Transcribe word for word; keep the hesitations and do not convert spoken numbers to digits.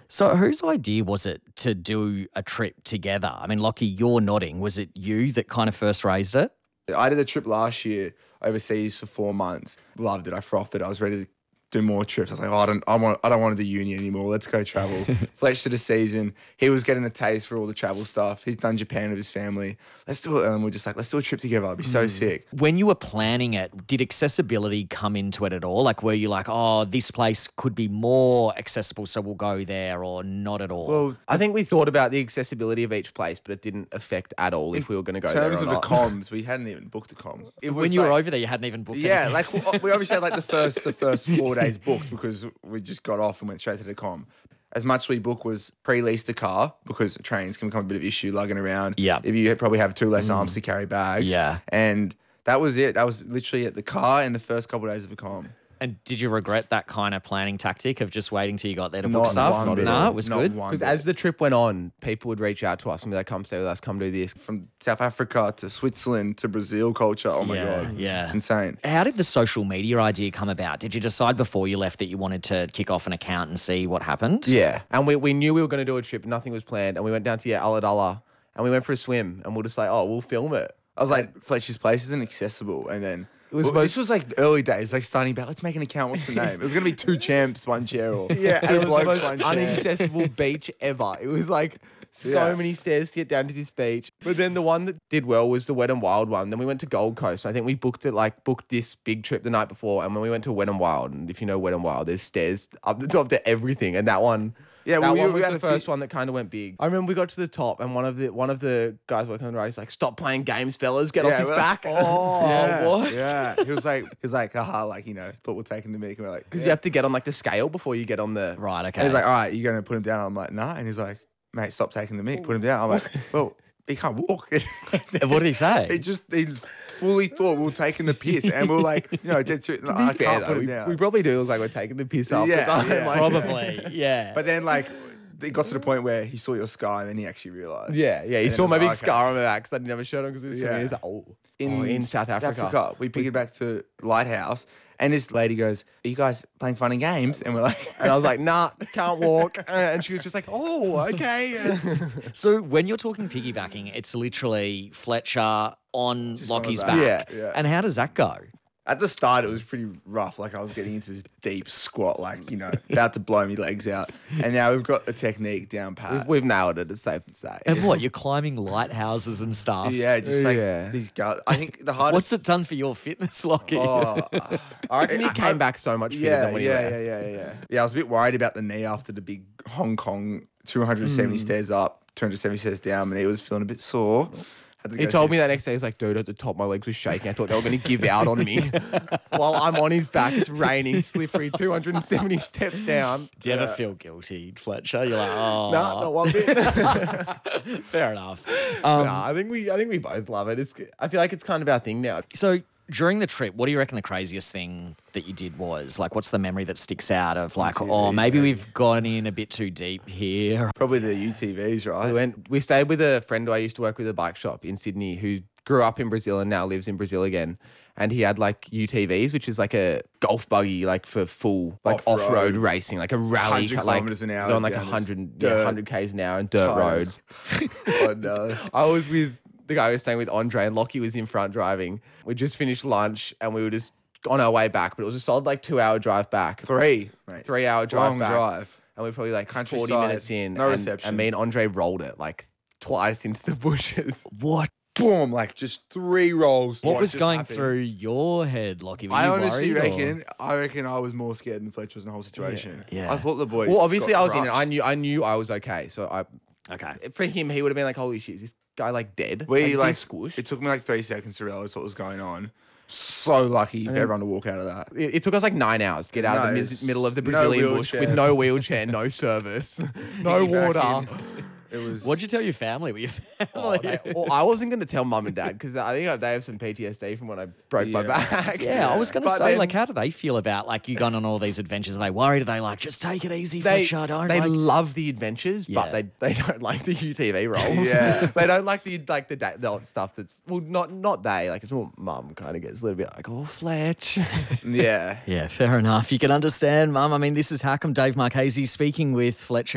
So whose idea was it to do a trip together? I mean, Lockie, you're nodding. Was it you that kind of first raised it? I did a trip last year overseas for four months. Loved it. I frothed it. I was ready to do more trips. I was like, oh, I don't, I want, I don't want to do uni anymore. Let's go travel. Fletch did a season. He was getting the taste for all the travel stuff. He's done Japan with his family. Let's do it. And we're just like, let's do a trip together. It'd be so Mm. sick. When you were planning it, did accessibility come into it at all? Like, were you like, oh, this place could be more accessible, so we'll go there, or not at all? Well, I think we thought about the accessibility of each place, but it didn't affect at all if we were going to go In there terms or of the not. comms, we hadn't even booked a com. It was when you like, were over there, you hadn't even booked yeah, anything. like we- we obviously had like the first the first four days booked because we just got off and went straight to the com. As much we booked was pre-leased a car because trains can become a bit of issue lugging around. Yeah. If you probably have two less arms to carry bags. Yeah. And that was it. That was literally at the car in the first couple of days of the com. And did you regret that kind of planning tactic of just waiting till you got there to Not book stuff? one bit. No, it was Not good. one Because bit. as the trip went on, people would reach out to us and be like, come stay with us, come do this. From South Africa to Switzerland to Brazil culture. Oh my Yeah, God. yeah. It's insane. How did the social media idea come about? Did you decide before you left that you wanted to kick off an account and see what happened? Yeah. And we, we knew we were going to do a trip, nothing was planned. And we went down to yeah, Ulladulla and we went for a swim and we'll just like, oh, we'll film it. I was like, Fletcher's place isn't accessible. And then It was well, supposed- this was like early days, like starting about, let's make an account. What's the name? It was going to be two champs, one chair, or Yeah, two and it was the blokes, most one chair. inaccessible beach ever. It was like so Yeah. many stairs to get down to this beach. But then the one that did well was the Wet and Wild one. Then we went to Gold Coast. I think we booked it like booked this big trip the night before. And when we went to Wet and Wild, and if you know Wet and Wild, there's stairs up the top to everything. And that one. Yeah, that well, we- one we was had the a first few- one that kind of went big. I remember we got to the top, and one of the one of the guys working on the ride is like, "Stop playing games, fellas! Get off his well- back!" Oh, yeah, what? Yeah. He was like, he was like, haha, like, you know, thought we're taking the mic. And we're like, Because yeah. you have to get on like the scale before you get on the. Right, okay. And he's like, all right, you're going to put him down? I'm like, nah. And he's like, mate, stop taking the mic. Put him down. I'm like, well, he can't walk. And what did he say? He just, he fully thought we were taking the piss. And we were like, you know, dead serious. To I be fair, can't though, put him we, down. we probably do look like we're taking the piss off. Yeah, the time. yeah. Like, Probably, yeah. But then, like, it got to the point where he saw your scar and then he actually realised. Yeah, yeah. He And saw then my it big was like, scar on my back because I didn't have a shirt on because it was Yeah. yeah. He's like, oh. In, oh, in South Africa. We pick it back to Lighthouse. And this lady goes, are you guys playing fun and games? And we're like, And I was like, nah, can't walk. And she was just like, oh, okay. So when you're talking piggybacking, it's literally Fletcher on Just on Lockie's the back. back. Yeah, yeah. And how does that go? at the start, it was pretty rough. Like I was getting into this deep squat, like, you know, about to blow me legs out. And now we've got the technique down pat. We've, we've nailed it, it's safe to say. And what, you're climbing lighthouses and stuff? yeah, just like Yeah. these guys. I think the hardest. What's it done for your fitness, Lockie? Oh, I reckon he came back so much fitter yeah, than when he yeah, left. yeah, yeah, yeah. Yeah, I was a bit worried about the knee after the big Hong Kong two hundred seventy Mm. stairs up, two hundred seventy stairs down. My knee was feeling a bit sore. Had to He go told see- me that next day, he's like, dude, at the top, my legs were shaking. I thought they were going to give out on me. While I'm on his back, it's raining, slippery, two hundred seventy steps down. Do you ever feel guilty, Fletcher? You're like, oh, Nah, not one bit. fair enough. Um, nah, I think we, I think we both love it. It's, I feel like it's kind of our thing now. So during the trip, what do you reckon the craziest thing that you did was? Like, what's the memory that sticks out of like, oh, maybe we've gone in a bit too deep here? Probably the U T Vs, We right? went. We stayed with a friend who I used to work with at a bike shop in Sydney, who grew up in Brazil and now lives in Brazil again. And he had like U T Vs, which is like a golf buggy, like for full like Off-road. off-road racing, like a rally, one hundred like kilometers an hour going like down this hundred, yeah, dirt hundred k's an hour and dirt tires. roads. Oh, no. I was with the guy who was staying with Andre, and Lockie was in front driving. We just finished lunch and we were just on our way back, but it was a solid like two hour drive back, Three, mate. three hour drive Long back. drive. And we were probably like forty Countryside, minutes in. no and, reception. And me and Andre rolled it like twice into the bushes. What? Boom, like just three rolls. What like, was just going happened. through your head, Lockie? Were I you honestly worried, or- reckon, I reckon I was more scared than Fletcher was in the whole situation. Yeah. I thought the boy. Well, obviously I was in it. I knew I knew I was okay. So I Okay. for him, he would have been like, holy shit, is this guy like dead? We is he like squished. It took me like three seconds to realize what was going on. So lucky for everyone to walk out of that. It, it took us like nine hours to get out of No, the it's mis- middle of the no Brazilian bush with wheelchair. no wheelchair, no service, no Piggyback water. in. It was. What'd you tell your family? Were your Oh, family? they- well, I wasn't going to tell mum and dad because I think they have some P T S D from when I broke my Yeah. back. Yeah, I was going to But say, then- like, how do they feel about, like, you going on all these adventures? Are they worried? Are they like, just take it easy, They, Fletcher? Don't, they like... love the adventures, Yeah. but they, they don't like the U T V roles. Yeah. they don't like the like the, da- the stuff that's well not not they like it's more mum kind of gets a little bit like oh Fletch. Yeah. Yeah, fair enough. You can understand, Mum. I mean, this is How Come Dave Marchese speaking with Fletcher